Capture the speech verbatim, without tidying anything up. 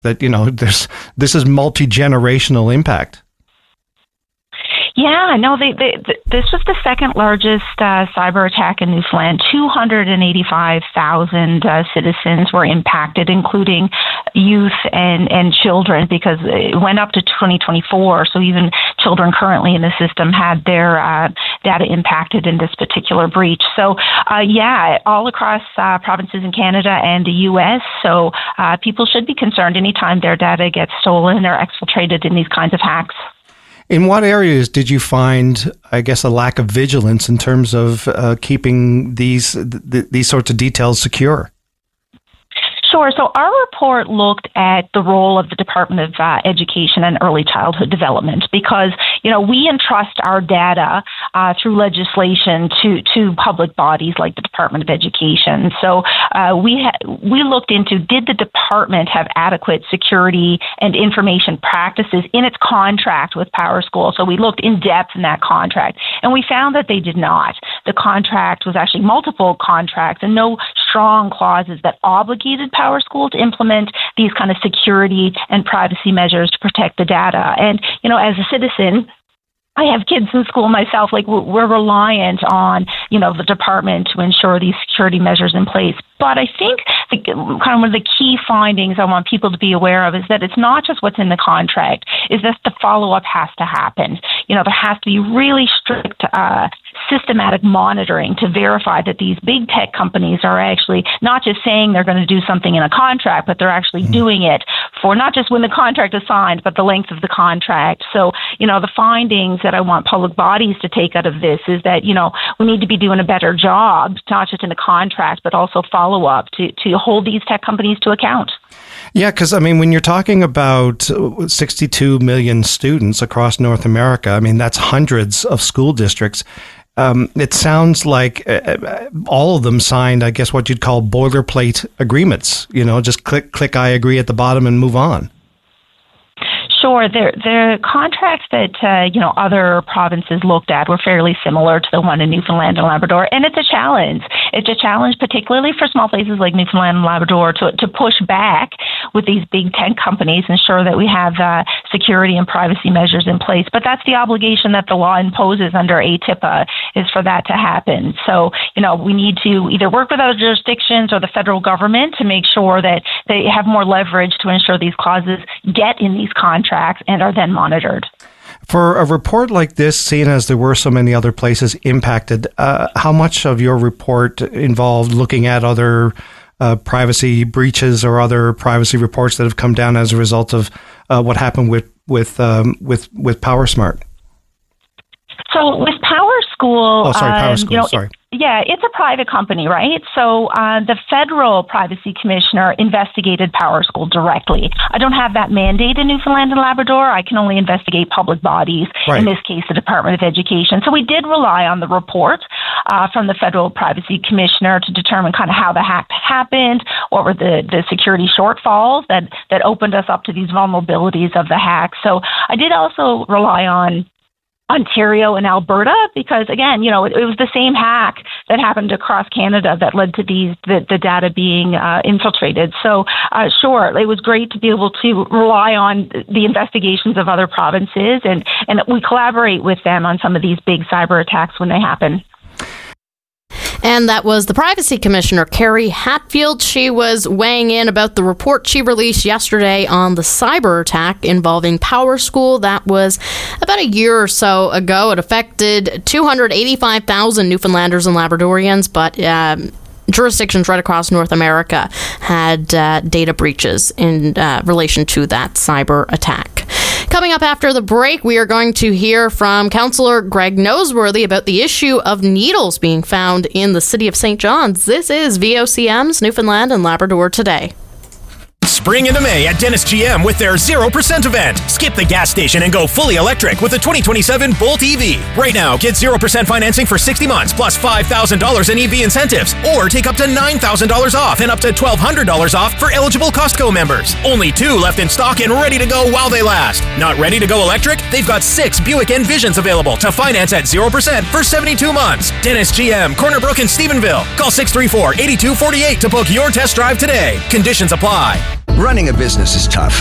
that, you know, there's, this is multi-generational impact. Yeah, no, they, they, th- this was the second largest uh, cyber attack in Newfoundland. two hundred eighty-five thousand uh, citizens were impacted, including youth and, and children, because it went up to twenty twenty-four. So even children currently in the system had their uh, data impacted in this particular breach. So, uh, yeah, all across uh, provinces in Canada and the U S. So uh, people should be concerned anytime their data gets stolen or exfiltrated in these kinds of hacks. In what areas did you find, I guess, a lack of vigilance in terms of uh, keeping these th- these sorts of details secure? Sure. So our report looked at the role of the Department of uh, Education and Early Childhood Development because, you know, we entrust our data uh, through legislation to, to public bodies like the Department of Education. So uh, we ha- we looked into, did the department have adequate security and information practices in its contract with PowerSchool? So we looked in depth in that contract, and we found that they did not. The contract was actually multiple contracts and no strong clauses that obligated PowerSchool to implement these kind of security and privacy measures to protect the data. And, you know, as a citizen, I have kids in school myself, like we're reliant on, you know, the department to ensure these security measures in place. But I think the, kind of one of the key findings I want people to be aware of is that it's not just what's in the contract, is that the follow-up has to happen. You know, there has to be really strict uh, systematic monitoring to verify that these big tech companies are actually not just saying they're going to do something in a contract, but they're actually mm-hmm. doing it for not just when the contract is signed, but the length of the contract. So, you know, the findings that I want public bodies to take out of this is that, you know, we need to be doing a better job, not just in the contract, but also follow up to, to hold these tech companies to account. Yeah, because, I mean, when you're talking about sixty-two million students across North America, I mean, that's hundreds of school districts. Um, it sounds like uh, all of them signed, I guess, what you'd call boilerplate agreements. You know, just click, click, I agree at the bottom and move on. Sure. The, the contracts that, uh, you know, other provinces looked at were fairly similar to the one in Newfoundland and Labrador. And it's a challenge. It's a challenge, particularly for small places like Newfoundland and Labrador, to, to push back with these big tech companies, ensure that we have uh, security and privacy measures in place. But that's the obligation that the law imposes under A T I P A, is for that to happen. So, you know, we need to either work with other jurisdictions or the federal government to make sure that they have more leverage to ensure these clauses get in these contracts and are then monitored. For a report like this, seeing as there were so many other places impacted, uh, how much of your report involved looking at other uh, privacy breaches or other privacy reports that have come down as a result of uh, what happened with with um, with with PowerSmart? So with PowerSchool, oh sorry, PowerSchool, um, you know, sorry. Yeah, it's a private company, right? So uh, the federal privacy commissioner investigated PowerSchool directly. I don't have that mandate in Newfoundland and Labrador. I can only investigate public bodies, right. In this case, the Department of Education. So we did rely on the report uh, from the federal privacy commissioner to determine kind of how the hack happened, what were the, the security shortfalls that, that opened us up to these vulnerabilities of the hack. So I did also rely on Ontario and Alberta, because again, you know, it, it was the same hack that happened across Canada that led to these the, the data being uh, infiltrated. So, uh, sure, it was great to be able to rely on the investigations of other provinces, and and we collaborate with them on some of these big cyber attacks when they happen. And that was the Privacy Commissioner, Carrie Hatfield. She was weighing in about the report she released yesterday on the cyber attack involving PowerSchool. That was about a year or so ago. It affected two hundred eighty-five thousand Newfoundlanders and Labradorians, but um, jurisdictions right across North America had uh, data breaches in uh, relation to that cyber attack. Coming up after the break, we are going to hear from Councillor Greg Noseworthy about the issue of needles being found in the city of Saint John's. This is V O C M's Newfoundland and Labrador Today. Spring into May at Dennis G M with their zero percent event. Skip the gas station and go fully electric with the twenty twenty-seven Bolt E V. Right now, get zero percent financing for sixty months plus five thousand dollars in E V incentives, or take up to nine thousand dollars off and up to twelve hundred dollars off for eligible Costco members. Only two left in stock and ready to go while they last. Not ready to go electric? They've got six Buick Envisions available to finance at zero percent for seventy-two months. Dennis G M, Corner Brook in Stephenville. Call six three four, eight two four eight to book your test drive today. Conditions apply. Running a business is tough,